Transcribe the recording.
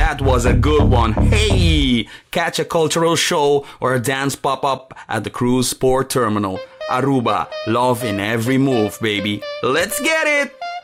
that was a good one. Hey, catch a cultural show or a dance pop-up at the Cruise Port Terminal. Aruba, love in every move, baby. Let's get it!